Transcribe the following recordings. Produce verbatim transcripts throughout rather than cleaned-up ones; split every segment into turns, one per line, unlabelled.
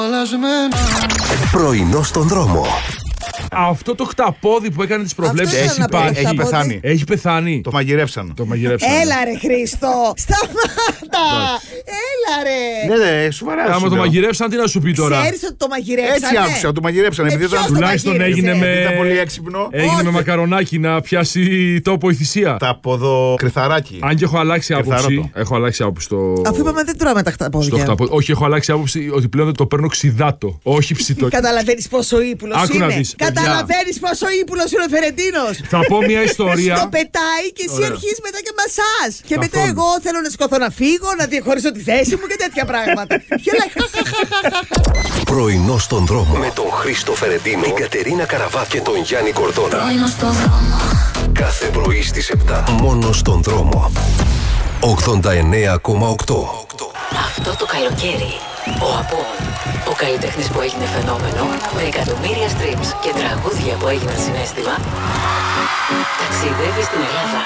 Πρωινό στον δρόμο.
Αυτό το χταπόδι που έκανε τις προβλέψεις
έχει,
υπάρχει.
έχει πεθάνει.
Έχει πεθάνει.
Το μαγειρεύσαν.
Το μαγειρεύσαν.
Έλα ρε Χρήστο, σταμάτα. Έλα ρε.
Ναι, ναι, σοβαρά.
Άμα το μαγειρεύσαν, τι να σου πει τώρα.
Ξέρεις ότι το μαγειρέψανε.
Έτσι άκουσα, το μαγειρέψαν.
Ε,
Επειδή
ποιος
ήταν
το
τουλάχιστον
μαγείρεψε?
έγινε με.
Ήταν πολύ έξυπνο.
Έγινε
Όχι.
με μακαρονάκι να πιάσει τόπο η θυσία.
Τα ποδοκριθαράκι.
Αν και έχω αλλάξει άποψη.
Κρυθαρότο.
Έχω αλλάξει άποψη στο.
Αφού είπαμε δεν τρώμε τα
στο
χταπόδια.
χταπόδι. Όχι, έχω αλλάξει άποψη ότι πλέον το παίρνω ξιδάτο. Όχι ψητό.
Καταλαβαίνεις πόσο ύπουλος
Άκου να
είναι.
δεις,
Καταλαβαίνεις πόσο ύπουλος είναι ο Φερεντίνος.
Θα πω μια ιστορία.
Το πετάει και εσύ
Ωραία.
αρχίζεις μετά και μασάς. Και μετά
Καθόλου.
εγώ θέλω να σηκωθώ να φύγω, να διαχωρίσω τη θέση μου και τέτοια πράγματα. Και λέει
Πρωινό στον δρόμο. Με τον Χρήστο Φερεντίνο, την Κατερίνα Καραβά και τον Γιάννη Κορδόνα.
Πρωινό στον δρόμο.
Κάθε πρωί στις επτά. Μόνο στον δρόμο. ογδόντα εννέα κόμμα οκτώ.
Αυτό το καλοκαίρι, ο Απόν, ο καλλιτέχνης που έγινε φαινόμενο, με εκατομμύρια streams και τραγούδια που έγιναν συναίσθημα, ταξιδεύει στην Ελλάδα.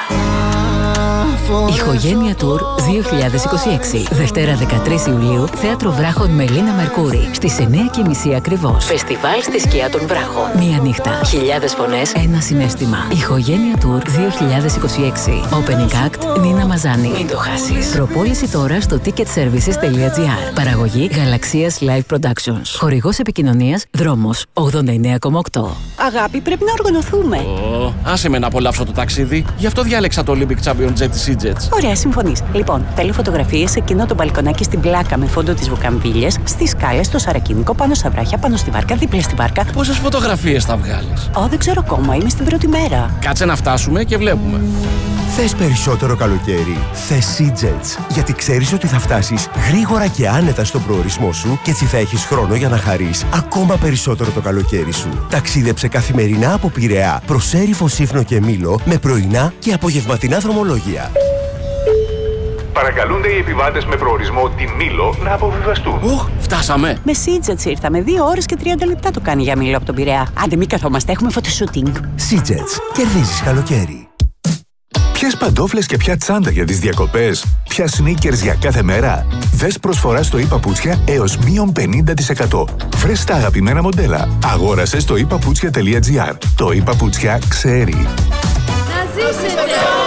Ηχογένεια Tour δύο χιλιάδες είκοσι έξι. Δευτέρα δεκατρείς Ιουλίου, Θέατρο Βράχων με Λίνα Μερκούρη. Στις εννέα και μισή ακριβώς. Φεστιβάλ στη σκιά των Βράχων. Μία νύχτα. Χιλιάδες φωνές, ένα συναίσθημα. Ηχογένεια Tour δύο χιλιάδες είκοσι έξι. Opening Act Νίνα Μαζάνη. Μην το χάσεις. Προπόληση τώρα στο ticket services τελεία τζι άρ. Παραγωγή Γαλαξίας Live Productions. Χορηγός επικοινωνίας Δρόμος ογδόντα εννέα κόμμα οκτώ.
Αγάπη, πρέπει να οργανωθούμε.
Oh, άσε με να απολαύσω το ταξίδι. Γι' αυτό διάλεξα το Olympic Champion Jet της Sea-Jets.
Ωραία, συμφωνείς. Λοιπόν, θέλω φωτογραφίες σε εκείνο το μπαλκονάκι στην πλάκα με φόντο τις βουκαμβίλιες, στις σκάλες, στο Σαρακίνικο, πάνω στα βράχια, πάνω στη βάρκα, δίπλα στη βάρκα.
Πόσες φωτογραφίες θα βγάλεις?
Ω, δεν ξέρω ακόμα, είμαι στην πρώτη μέρα.
Κάτσε να φτάσουμε και βλέπουμε.
Θες περισσότερο καλοκαίρι? Θες Sea-Jets. Γιατί ξέρεις ότι θα φτάσεις γρήγορα και άνετα στον προορισμό σου και έτσι θα έχεις χρόνο για να χαρείς ακόμα περισσότερο το καλοκαίρι σου. Ταξίδεψε καθημερινά από Πειραιά προς Έριφο, Σύφνο και Μήλο με πρωινά και απογευματινά δρομολόγια.
Παρακαλούνται οι επιβάτες με προορισμό τη Μήλο να αποβιβαστούν.
Οχ, φτάσαμε.
Με Sea-Jets ήρθαμε. Δύο ώρες και τριάντα λεπτά το κάνει για Μήλο από τον Πειραιά. Άντε, μην καθόμαστε, έχουμε φωτοσούτινγκ.
Sea-Jets. Κερδίζεις καλοκαίρι.
Ποιες παντόφλες και ποια τσάντα για τις διακοπές? Ποια sneakers για κάθε μέρα? Δες προσφορά στο e-παπούτσια έως μείον πενήντα τοις εκατό. Βρες τα αγαπημένα μοντέλα. Αγόρασε στο e παπούτσια τελεία τζι άρ. Το e-παπούτσια ξέρει.
Να ζήσετε!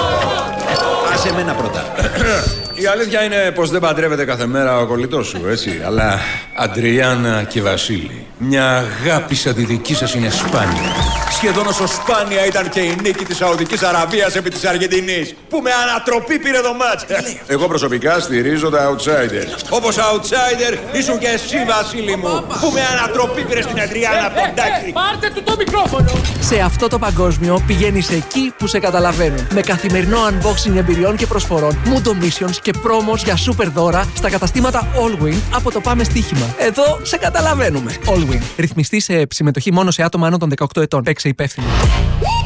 Άσε εμένα πρώτα. Η αλήθεια είναι πως δεν παντρεύεται κάθε μέρα ο κολλητός σου, έτσι. Αλλά Αντριάννα και Βασίλη, μια αγάπη σαν τη δική σας είναι σπάνια. Σχεδόν όσο σπάνια ήταν και η νίκη της Σαουδικής Αραβίας επί της Αργεντινής, που με ανατροπή πήρε το μάτς. Εγώ προσωπικά στηρίζω τα outsider. Όπως outsider ήσουν και εσύ, Βασίλη μου, που με ανατροπή πήρε στην Αντριάννα από τον Τάκη.
Πάρτε του το μικρόφωνο! Σε αυτό το παγκόσμιο πηγαίνεις εκεί που σε καταλαβαίνουν. Με καθημερινό unboxing εμπειριών και προσφορών, Mundo Missions και πρόμος για super δώρα στα καταστήματα Allwin από το Πάμε Στοίχημα. Εδώ σε καταλαβαίνουμε. Allwin. Ρυθμιστή σε συμμετοχή μόνο σε άτομα άνω των δεκαοκτώ ετών. Παίξε υπεύθυνο.